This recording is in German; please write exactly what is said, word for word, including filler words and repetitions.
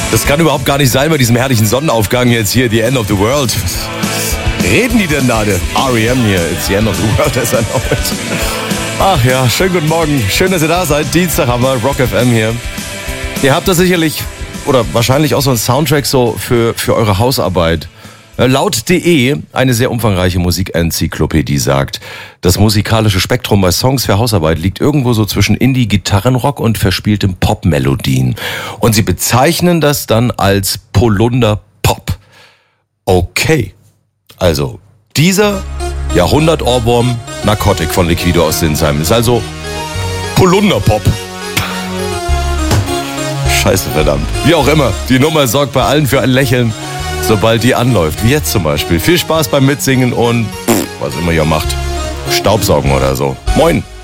Das kann überhaupt gar nicht sein bei diesem herrlichen Sonnenaufgang jetzt hier, The End of the World. Reden die denn da? R E M hier, it's the end of the world as I know it. Ach ja, schönen guten Morgen. Schön, dass ihr da seid. Dienstag haben wir Rock F M hier. Ihr habt das sicherlich oder wahrscheinlich auch so einen Soundtrack so für, für eure Hausarbeit. Laut punkt de, eine sehr umfangreiche Musikenzyklopädie, sagt, das musikalische Spektrum bei Songs für Hausarbeit liegt irgendwo so zwischen Indie-Gitarrenrock und verspieltem Pop-Melodien. Und sie bezeichnen das dann als Polunder-Pop. Okay, also dieser Jahrhundert-Ohrwurm Narcotic von Liquido aus Sinsheim ist also Polunder-Pop. Scheiße, verdammt. Wie auch immer, die Nummer sorgt bei allen für ein Lächeln, sobald die anläuft, wie jetzt zum Beispiel. Viel Spaß beim Mitsingen und pff, was immer ihr macht, Staubsaugen oder so. Moin!